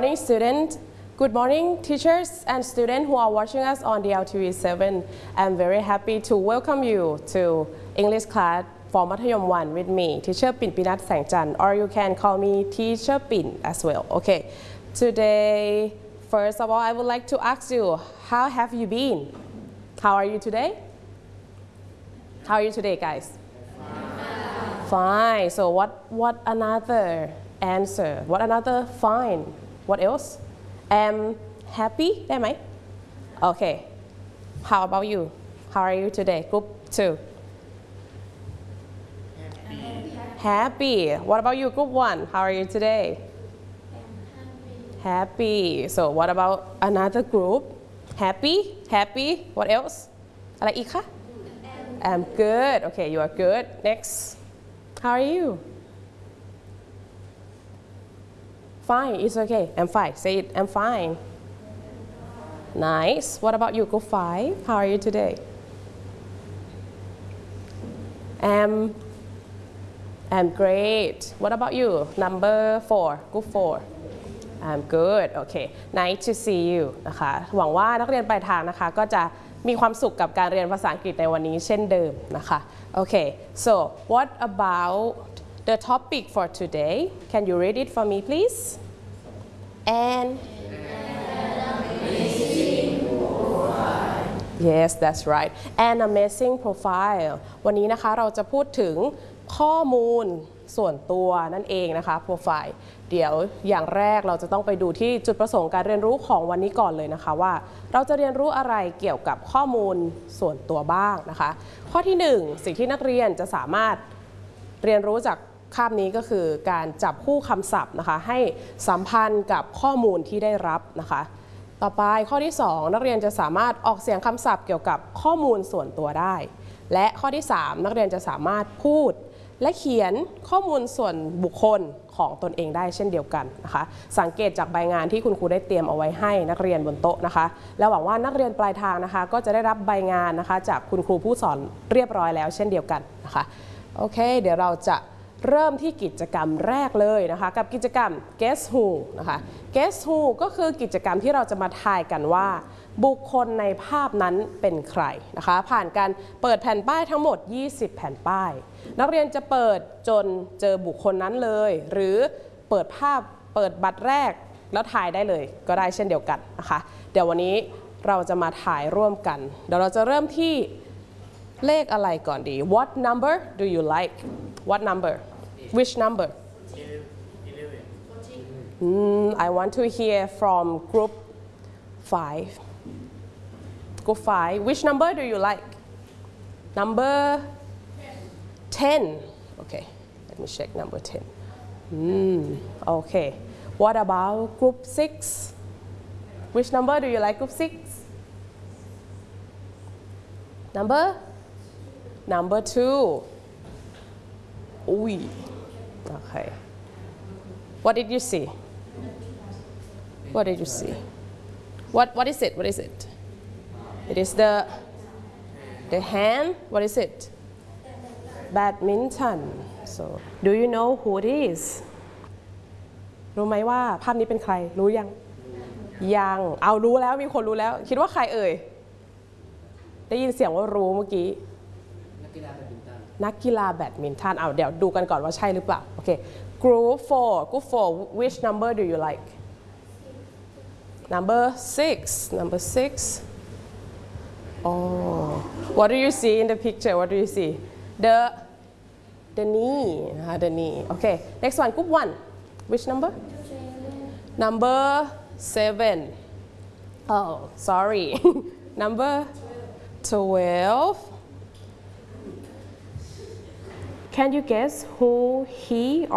morning, students. Good morning, teachers and students who are watching us on DLTV7. I'm very happy to welcome you to English class for มัธยม 1 with me, Teacher ปิ่น ปินัท แสงจันทร์ or you can call me Teacher ปิ่น as well. Okay, today, first of all, I would like to ask you, how have you been? How are you today? How are you today, guys? Fine. So what another answer? What another fine? What else? Happy? ได้ไหม Okay. How about you? How are you today? Group 2. Happy. What about you? Group 1. How are you today? Happy. So what about another group? Happy? Happy? What else? อะไรอีกคะ? I'm good. Okay, you are good. Next. How are you? Fine. It's okay. I'm fine. Say it. I'm fine. Nice. What about you? Group 5. How are you today? I'm great. What about you? Number 4. Group 4. I'm good. Okay. Nice to see you นะคะหวังว่านักเรียนปลายทางนะคะก็จะมีความสุขกับการเรียนภาษาอังกฤษในวันนี้เช่นเดิมนะคะ Okay. So what about the topic for today? Can you read it for me, please? Yes, that's right. An amazing profile. วันนี้นะคะเราจะพูดถึงข้อมูลส่วนตัวนั่นเองนะคะ profile เดี๋ยวอย่างแรกเราจะต้องไปดูที่จุดประสงค์การเรียนรู้ของวันนี้ก่อนเลยนะคะว่าเราจะเรียนรู้อะไรเกี่ยวกับข้อมูลส่วนตัวบ้างนะคะข้อที่1สิ่งที่นักเรียนจะสามารถเรียนรู้จากคาบนี้ก็คือการจับคู่คำศัพท์นะคะให้สัมพันธ์กับข้อมูลที่ได้รับนะคะต่อไปข้อที่2นักเรียนจะสามารถออกเสียงคำศัพท์เกี่ยวกับข้อมูลส่วนตัวได้และข้อที่3นักเรียนจะสามารถพูดและเขียนข้อมูลส่วนบุคคลของตนเองได้เช่นเดียวกันนะคะสังเกตจากใบงานที่คุณครูได้เตรียมเอาไว้ให้นักเรียนบนโต๊ะนะคะและหวังว่านักเรียนปลายทางนะคะก็จะได้รับใบงานนะคะจากคุณครูผู้สอนเรียบร้อยแล้วเช่นเดียวกันนะคะโอเคเดี๋ยวเราจะเริ่มที่กิจกรรมแรกเลยนะคะกับกิจกรรม Guess Who นะคะ Guess Who ก็คือกิจกรรมที่เราจะมาทายกันว่าบุคคลในภาพนั้นเป็นใครนะคะผ่านการเปิดแผ่นป้ายทั้งหมด20แผ่นป้ายนักเรียนจะเปิดจนเจอบุคคลนั้นเลยหรือเปิดบัตรแรกแล้วทายได้เลยก็ได้เช่นเดียวกันนะคะเดี๋ยววันนี้เราจะมาถ่ายร่วมกันเดี๋ยวเราจะเริ่มที่เลขอะไรก่อนดี What number do you like? What number? Which number? 11. I want to hear from group 5. Group 5. Which number do you like? Number 10. Okay, let me check number 10. Okay. What about group 6? Which number do you like, group 6? Number 2. Ooh. Okay. What did you see? What did you see? What is it? What is it? It is the hand. What is it? Badminton. So, do you know who it is? รู้ไหมว่าภาพนี้เป็นใครรู้ยังยังเอารู้แล้วมีคนรู้แล้วคิดว่าใครเอ่ยได้ยินเสียงว่ารู้เมื่อกี้นักกีฬาแบดมินตันเอาเดี๋ยวดูกันก่อนว่าใช่หรือเปล่าโอเค Group 4 which number do you like Number 6 Oh what do you see in the picture what do you see the knee the knee okay next one group 1 which number Number 7 oh sorry Number 12 Can you guess who he